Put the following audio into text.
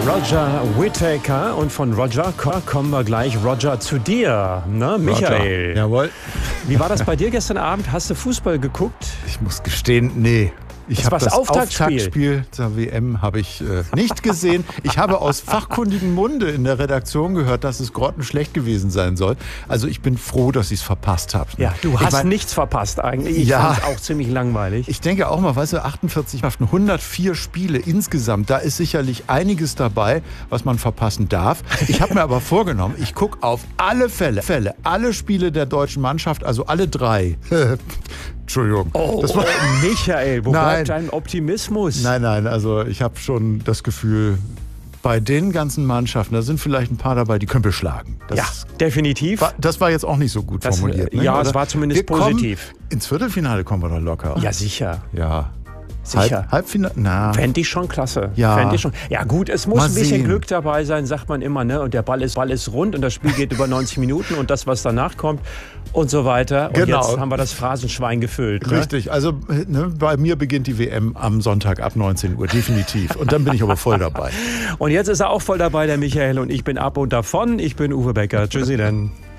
Roger Whittaker, und von Roger kommen wir gleich, Roger, zu dir, ne, Michael. Roger. Jawohl. Wie war das bei dir gestern Abend? Hast du Fußball geguckt? Ich muss gestehen, nee. Ich habe das Auftaktspiel der WM habe ich nicht gesehen. Ich habe aus fachkundigem Munde in der Redaktion gehört, dass es grottenschlecht gewesen sein soll. Also ich bin froh, dass ich es verpasst habe. Ja, du hast nichts verpasst eigentlich. Ich fand es auch ziemlich langweilig. Ich denke auch mal, weißt du, 48 Mannschaften, 104 Spiele insgesamt. Da ist sicherlich einiges dabei, was man verpassen darf. Ich habe mir aber vorgenommen, ich gucke auf alle Fälle, alle Spiele der deutschen Mannschaft, also alle 3. Entschuldigung. Oh, Michael, wo bleibt dein Optimismus? Nein, also ich habe schon das Gefühl, bei den ganzen Mannschaften, da sind vielleicht ein paar dabei, die können wir schlagen. Definitiv. Das war jetzt auch nicht so gut formuliert. Ne? Ja, es war zumindest positiv. Ins Viertelfinale kommen wir doch locker. Ja, sicher. Ja. Sicher. Halbfinale? Na. Fände ich schon klasse. Ja. Ja gut, es muss ein bisschen Glück dabei sein, sagt man immer, ne? Und der Ball ist rund und das Spiel geht über 90 Minuten und das, was danach kommt und so weiter. Und jetzt haben wir das Phrasenschwein gefüllt. Ne? Richtig, also bei mir beginnt die WM am Sonntag ab 19 Uhr, definitiv. Und dann bin ich aber voll dabei. Und jetzt ist er auch voll dabei, der Michael, und ich bin ab und davon. Ich bin Uwe Becker. Tschüssi denn.